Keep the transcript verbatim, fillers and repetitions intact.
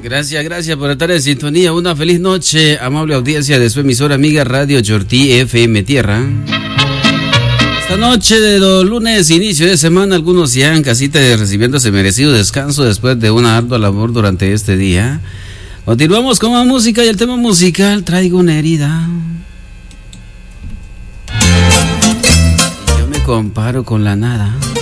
Gracias, gracias por estar en sintonía. Una feliz noche, amable audiencia de su emisora amiga Radio Chortí F M Tierra. Esta noche de los lunes, inicio de semana, algunos ya en casita recibiendo ese merecido descanso después de una ardua labor durante este día. Continuamos con la música y el tema musical. Traigo una herida. Yo me comparo con la nada.